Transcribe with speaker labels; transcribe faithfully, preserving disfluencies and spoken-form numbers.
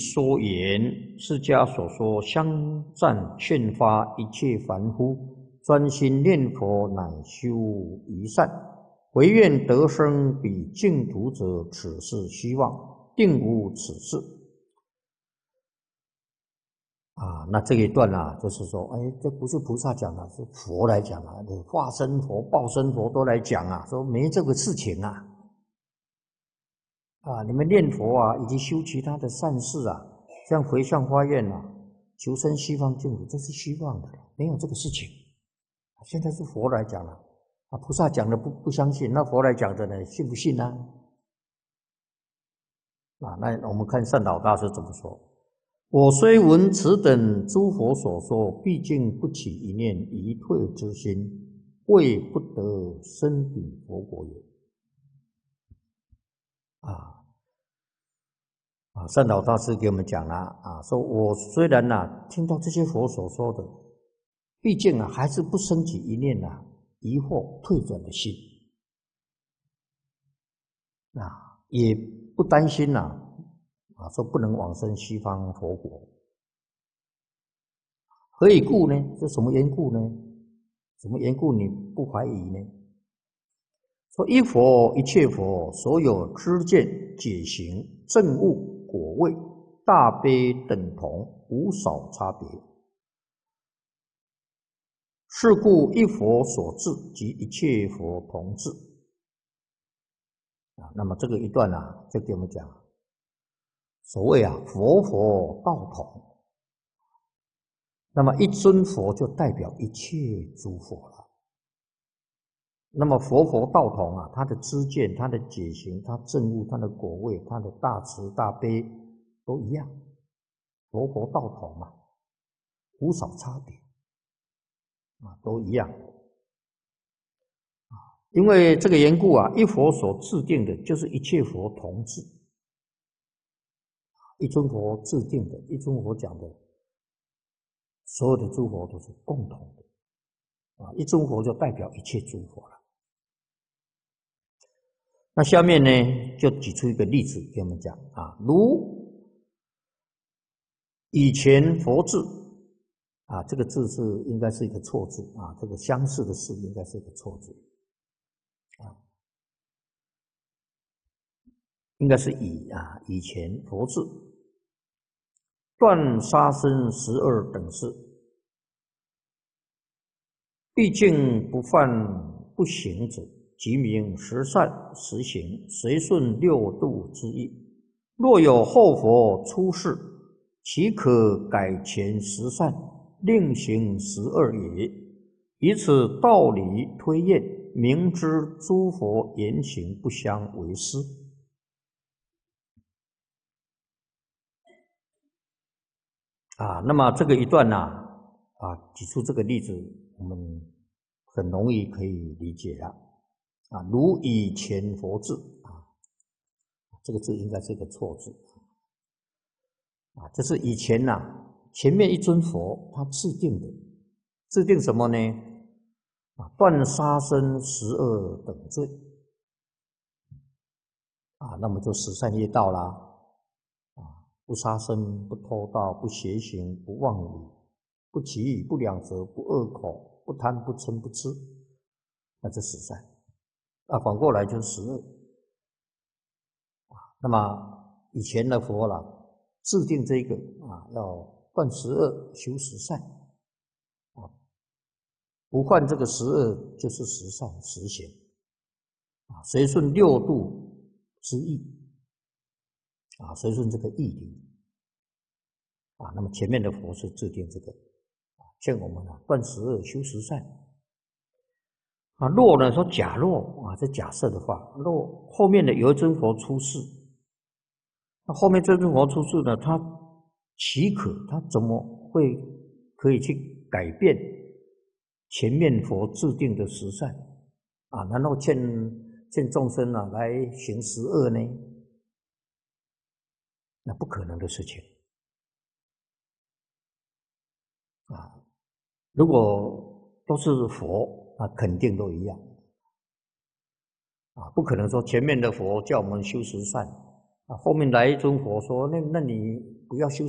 Speaker 1: 说言，释迦所说香赞劝发一切凡夫，专心念佛乃修一善，唯愿得生彼净土者，此是希望，定无此事。啊，那这一段啊，就是说，哎，这不是菩萨讲的，是佛来讲啊，化身佛、报身佛都来讲啊，说没这个事情啊。啊，你们念佛啊，以及修其他的善事啊，像回向发愿啊，求生西方净土，这是虚妄的，没有这个事情。现在是佛来讲了，啊，菩萨讲的不不相信，那佛来讲的呢，信不信呢？啊，那我们看善导大师怎么说。我虽闻此等诸佛所说，毕竟不起一念疑退之心，谓不得生彼佛国也。啊啊，善导大师给我们讲了啊，说我虽然呐、啊、听到这些佛所说的，毕竟啊还是不升起一念啊疑惑退转的心，啊也不担心呐 啊, 啊说不能往生西方佛国。何以故呢？这什么缘故呢？什么缘故你不怀疑呢？说一佛一切佛，所有知见解行证悟果位大悲等同，无少差别。是故一佛所至，即一切佛同至。啊，那么这个一段啊，就给我们讲，所谓啊佛佛道同。那么一尊佛就代表一切诸佛了。那么佛佛道同啊，他的知见、他的解行、他证悟、他的果位、他的大慈大悲都一样，佛佛道同嘛，无少差别啊，都一样啊。因为这个缘故啊，一佛所制定的就是一切佛同制，一尊佛制定的，一尊佛讲的，所有的诸佛都是共同的啊，一尊佛就代表一切诸佛了。那下面呢，就举出一个例子给我们讲啊，如以前佛字啊，这个字是应该是一个错字啊，这个相似的似应该是一个错字啊，应该是以啊以前佛字断杀生十二等事，毕竟不犯不行者，即名十善十行，随顺六度之意。若有后佛出世，岂可改前十善，另行十二也？以此道理推验，明知诸佛言行不相违失。啊，那么这个一段呢、啊，啊，举出这个例子，我们很容易可以理解了。啊，如以前佛字啊，这个字应该是一个错字啊，这是以前呐、啊，前面一尊佛他制定的，制定什么呢？啊，断杀生十二等罪啊，那么就十善业道啦，啊，不杀生，不偷盗，不邪行，不妄语，不绮语，不两舌，不恶口，不贪，不嗔，不痴，那这十善啊，反过来就是十恶。那么以前的佛了制定这个啊，要断十恶，修十善啊，不犯这个十恶就是十善十行啊，随顺六度之意啊，随顺这个义理啊。那么前面的佛是制定这个啊，像我们啊断十恶，修十善啊。若呢说假若啊，这假设的话，若后面的有一尊佛出世。那后面这尊佛出世呢，他岂可？他怎么会可以去改变前面佛制定的十善啊？难道劝劝众生啊来行十恶呢？那不可能的事情啊！如果都是佛，那肯定都一样啊，不可能说前面的佛叫我们修十善。 啊，后面来一尊佛说，那那你不要修